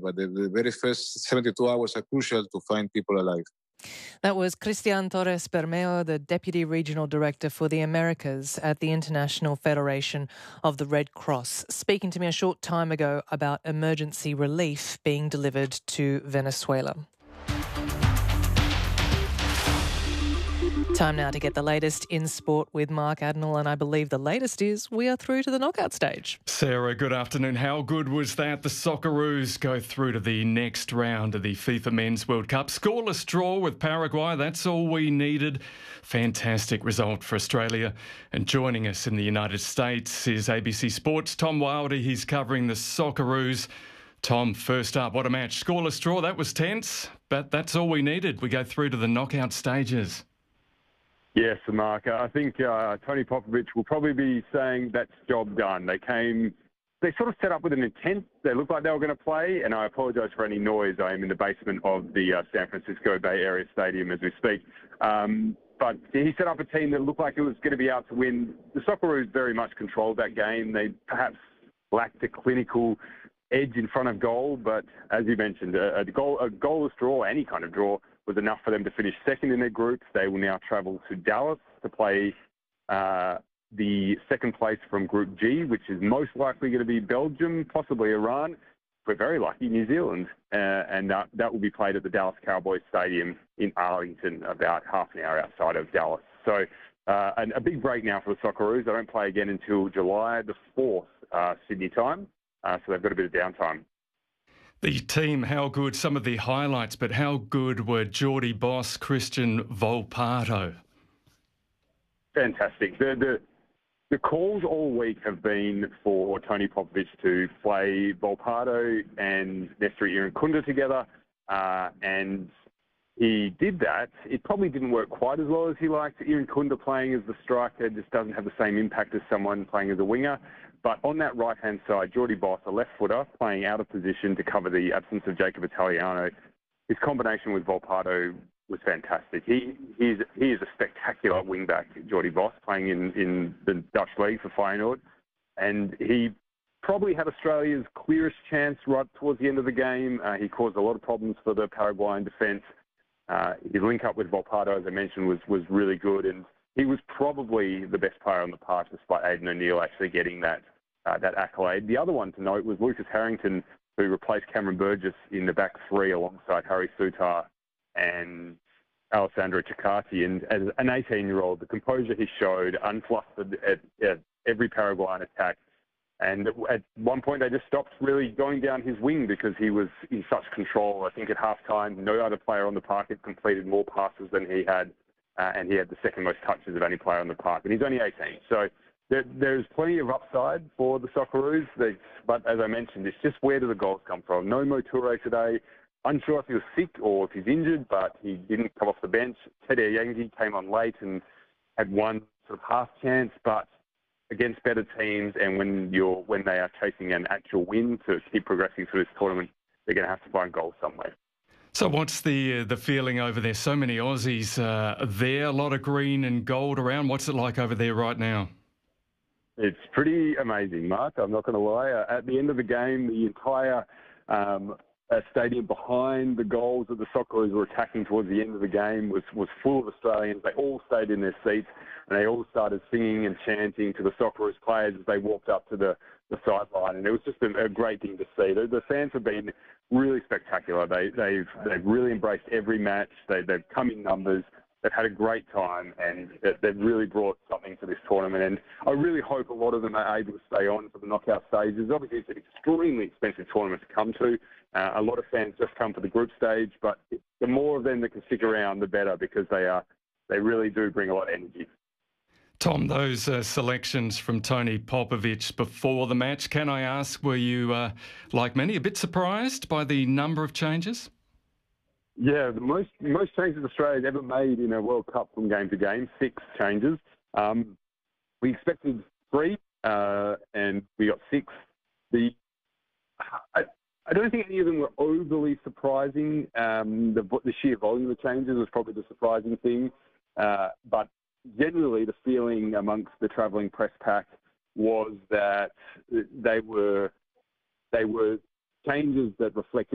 but the very first 72 hours are crucial to find people alive. That was Cristian Torres Bermeo, the Deputy Regional Director for the Americas at the International Federation of the Red Cross, speaking to me a short time ago about emergency relief being delivered to Venezuela. Time now to get the latest in sport with Mark Adenall, and I believe the latest is we are through to the knockout stage. Sarah, good afternoon. How good was that? The Socceroos go through to the next round of the FIFA Men's World Cup. Scoreless draw with Paraguay, that's all we needed. Fantastic result for Australia. And joining us in the United States is ABC Sports' Tom Wilder. He's covering the Socceroos. Tom, first up, what a match. Scoreless draw, that was tense, but that's all we needed. We go through to the knockout stages. Yes, Mark. I think Tony Popovic will probably be saying that's job done. They sort of set up with an intent. They looked like they were going to play, and I apologise for any noise. I am in the basement of the San Francisco Bay Area Stadium as we speak. But he set up a team that looked like it was going to be out to win. The Socceroos very much controlled that game. They perhaps lacked a clinical edge in front of goal, but as you mentioned, a goalless draw, any kind of draw, was enough for them to finish second in their group. They will now travel to Dallas to play the second place from Group G, which is most likely going to be Belgium, possibly Iran. If we're very lucky, New Zealand. And that will be played at the Dallas Cowboys Stadium in Arlington, about half an hour outside of Dallas. So a big break now for the Socceroos. They don't play again until July the 4th, Sydney time. So they've got a bit of downtime. The team, how good, some of the highlights, but how good were Jordy Boss, Christian Volpato? Fantastic. The calls all week have been for Tony Popovic to play Volpato and Nestor Irankunda together, and he did that. It probably didn't work quite as well as he liked. Irankunda playing as the striker just doesn't have the same impact as someone playing as a winger. But on that right-hand side, Jordy Boss, a left footer, playing out of position to cover the absence of Jacob Italiano. His combination with Volpato was fantastic. He is a spectacular wing-back, Jordy Boss, playing in the Dutch league for Feyenoord. And he probably had Australia's clearest chance right towards the end of the game. He caused a lot of problems for the Paraguayan defence. His link-up with Volpato, as I mentioned, was really good. And he was probably the best player on the park, despite Aidan O'Neill actually getting that accolade. The other one to note was Lucas Harrington, who replaced Cameron Burgess in the back three alongside Harry Sutar and Alessandro Ciccati. And as an 18-year-old, the composure he showed, unflustered at every Paraguayan attack. And at one point, they just stopped really going down his wing because he was in such control. I think at halftime, no other player on the park had completed more passes than he had, and he had the second most touches of any player on the park. And he's only 18, so there's plenty of upside for the Socceroos. But as I mentioned, it's just where do the goals come from? No Moture today. Unsure if he was sick or if he's injured, but he didn't come off the bench. Teddy Ayangi came on late and had one sort of half chance, but against better teams and when they are chasing an actual win to keep progressing through this tournament, they're going to have to find goals somewhere. So what's the feeling over there? So many Aussies there, a lot of green and gold around. What's it like over there right now? It's pretty amazing, Mark. I'm not going to lie. At the end of the game, the entire stadium behind the goals that the Socceroos were attacking towards the end of the game was full of Australians. They all stayed in their seats and they all started singing and chanting to the Socceroos players as they walked up to the sideline. And it was just a great thing to see. The fans have been really spectacular. They've really embraced every match. They've come in numbers. They've had a great time, and they've really brought something to this tournament. And I really hope a lot of them are able to stay on for the knockout stages. Obviously, it's an extremely expensive tournament to come to. A lot of fans just come for the group stage, but the more of them that can stick around, the better, because they really do bring a lot of energy. Tom, those selections from Tony Popovic before the match, can I ask, were you, like many, a bit surprised by the number of changes? Yeah, the most changes Australia's ever made in a World Cup from game to game, 6 changes. We expected 3, and we got 6. I don't think any of them were overly surprising. The sheer volume of changes was probably the surprising thing. But generally, the feeling amongst the travelling press pack was that they were changes that reflected